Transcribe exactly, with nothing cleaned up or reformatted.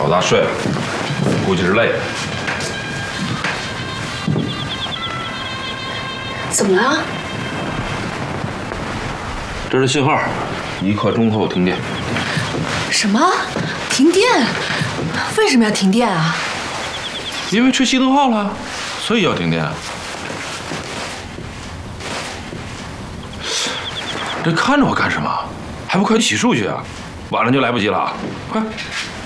老大睡了，估计是累了。 怎么了？ 这是信号，一刻钟后停电。 什么？停电？为什么要停电啊？ 因为吹熄灯号了，所以要停电。这看着我干什么？还不快洗漱去啊！晚了就来不及了，快！